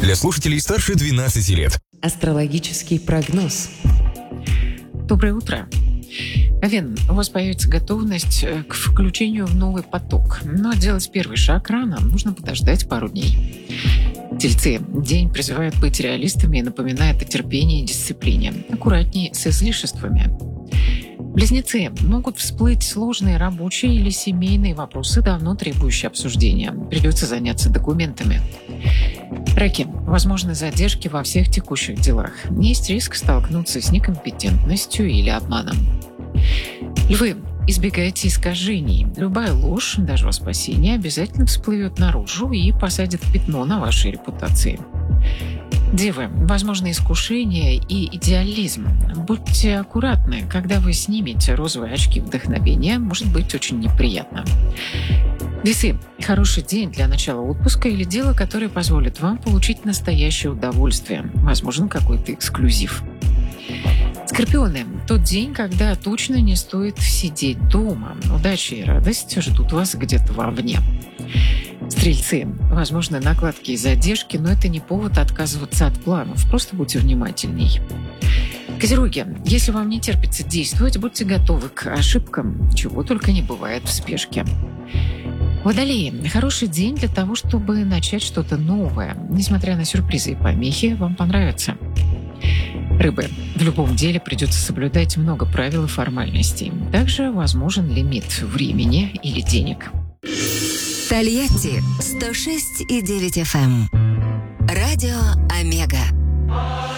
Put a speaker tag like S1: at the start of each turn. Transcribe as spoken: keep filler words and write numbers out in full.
S1: для слушателей старше двенадцати лет.
S2: Астрологический прогноз.
S3: Доброе утро. Овен, у вас появится готовность к включению в новый поток. Но делать первый шаг рано, нужно подождать пару дней. Тельцы, день призывает быть реалистами и напоминает о терпении и дисциплине. Аккуратнее с излишествами. Близнецы, могут всплыть сложные рабочие или семейные вопросы, давно требующие обсуждения. Придется заняться документами. Раки, возможны задержки во всех текущих делах. Есть риск столкнуться с некомпетентностью или обманом. Львы, избегайте искажений. Любая ложь, даже во спасение, обязательно всплывет наружу и посадит пятно на вашей репутации. Девы, возможно искушение и идеализм. Будьте аккуратны, когда вы снимете розовые очки вдохновения, может быть очень неприятно. Весы, хороший день для начала отпуска или дела, которое позволит вам получить настоящее удовольствие, возможно, какой-то эксклюзив. Скорпионы, тот день, когда точно не стоит сидеть дома. Удача и радость ждут вас где-то вовне. Стрельцы, возможно, накладки и задержки, но это не повод отказываться от планов. Просто будьте внимательней. Козероги, если вам не терпится действовать, будьте готовы к ошибкам, чего только не бывает в спешке. Водолеи, хороший день для того, чтобы начать что-то новое. Несмотря на сюрпризы и помехи, вам понравится. Рыбы, в любом деле придется соблюдать много правил и формальностей. Также возможен лимит времени или денег.
S4: Тольятти сто шесть и девять эф эм. Радио Омега.